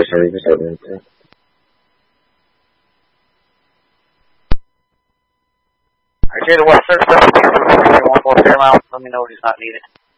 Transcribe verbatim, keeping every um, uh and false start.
sorry, just a minute. Alright, J to West, search seven one four Fairmount. Let me know if he's not needed.